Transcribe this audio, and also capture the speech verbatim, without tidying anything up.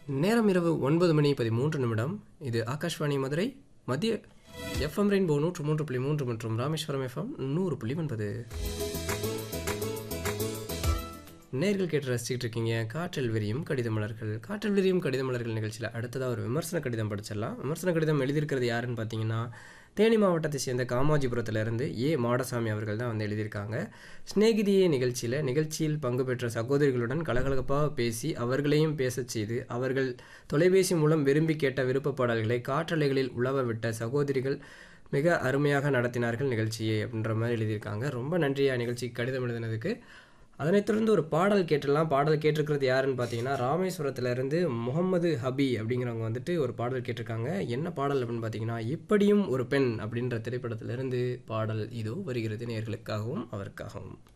நேரம் இரவு ஒன்பது மணி பதிமூன்று நிமிடம். இது ஆகாஷ்வாணி மதுரை மத்திய எஃப்எம் ரெயின்போ நூற்று மூன்று புள்ளி மூன்று மற்றும் ராமேஸ்வரம் எஃப்எம் நூறு புள்ளி ஒன்பது. நேர்கள் கேட்டு ரசிச்சுட்டு இருக்கீங்க காற்றில் விரியும் கடித மலர்கள். காற்றில் விரியும் கடித மலர்கள் நிகழ்ச்சியில் அடுத்ததாக ஒரு விமர்சன கடிதம் படிச்சிடலாம். விமர்சன கடிதம் எழுதியிருக்கிறது யாருன்னு பார்த்தீங்கன்னா, தேனி மாவட்டத்தை சேர்ந்த காமாஜிபுரத்திலிருந்து ஏ மாடசாமி அவர்கள் தான் வந்து எழுதியிருக்காங்க. ஸ்நேகிதியே நிகழ்ச்சியில் நிகழ்ச்சியில் பங்கு பெற்ற சகோதரிகளுடன் கலகலப்பாக பேசி அவர்களையும் பேசச் செய்து அவர்கள் தொலைபேசி மூலம் விரும்பி கேட்ட விருப்ப பாடல்களை காற்றலைகளில் உலவ விட்ட சகோதரிகள் மிக அருமையாக நடத்தினார்கள் நிகழ்ச்சியை அப்படின்ற மாதிரி எழுதியிருக்காங்க. ரொம்ப நன்றியா நிகழ்ச்சிக்கு கடிதம் எழுதினதுக்கு. அதனைத் தொடர்ந்து ஒரு பாடல் கேட்டுடலாம். பாடல் கேட்டிருக்கிறது யாருன்னு பார்த்தீங்கன்னா, ராமேஸ்வரத்துலேருந்து முகமது ஹபி அப்படிங்கிறவங்க வந்துட்டு ஒரு பாடல் கேட்டிருக்காங்க. என்ன பாடல் அப்படின்னு பார்த்தீங்கன்னா, இப்படியும் ஒரு பெண் அப்படின்ற திரைப்படத்திலிருந்து பாடல் இதோ வருகிறது நேயர்களுக்காகவும் அவருக்காகவும்.